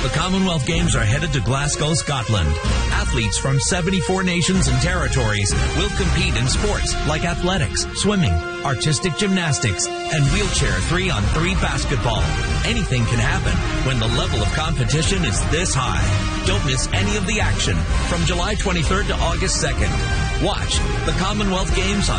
The Commonwealth Games are headed to Glasgow, Scotland. Athletes from 74 nations and territories will compete in sports like athletics, swimming, artistic gymnastics, and wheelchair 3-on-3 basketball. Anything can happen when the level of competition is this high. Don't miss any of the action from July 23rd to August 2nd. Watch the Commonwealth Games on